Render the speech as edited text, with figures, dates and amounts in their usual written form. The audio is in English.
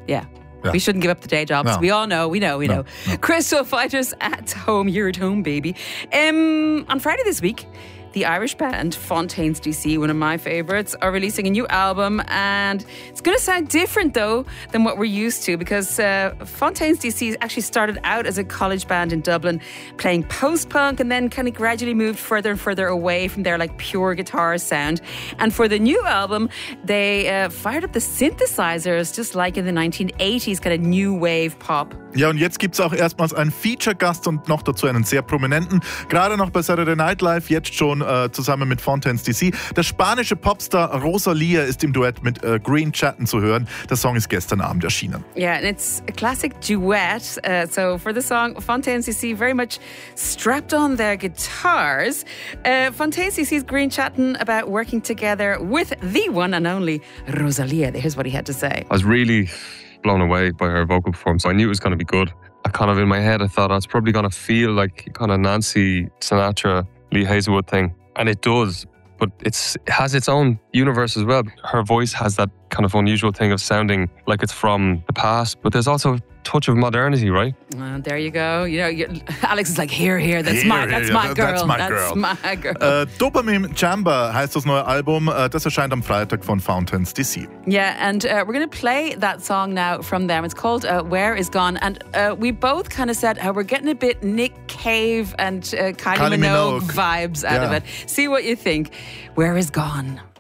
Yeah. We shouldn't give up the day jobs. No. We all know. We know. No. Crystal Fighters at home. You're at home, baby. On Friday this week, the Irish band Fontaines DC, one of my favourites, are releasing a new album, and it's going to sound different though than what we're used to, because Fontaines DC actually started out as a college band in Dublin playing post-punk, and then kind of gradually moved further and further away from their like pure guitar sound. And for the new album, they fired up the synthesizers, just like in the 1980s, kind of new wave pop. Ja, und jetzt gibt's auch erstmals einen Feature-Gast und noch dazu einen sehr prominenten. Gerade noch bei Saturday Night Live, jetzt schon zusammen mit Fontaines DC. Der spanische Popstar Rosalía ist im Duett mit Green Chatton zu hören. Der Song ist gestern Abend erschienen. Yeah, and it's a classic duet. So for the song, Fontaines DC very much strapped on their guitars. Fontaines DC's Green Chatton about working together with the one and only Rosalía. Here's what he had to say. I was really blown away by her vocal performance. I knew it was going to be good. I kind of, in my head, I thought I was probably going to feel like kind of Nancy Sinatra, Lee Hazelwood thing. And it does, but it has its own universe as well. Her voice has that kind of unusual thing of sounding like it's from the past, but there's also a touch of modernity, right? There you go. You know, Alex is like, here, that's my girl. That's my girl. Dopamine Chamber heißt das neue Album. Das erscheint am Freitag von Fontaines DC. Yeah, and we're going to play that song now from them. It's called Where Is Gone. And we both kind of said how we're getting a bit Nick Cave and Kylie Minogue vibes out of it. See what you think. Where Is Gone?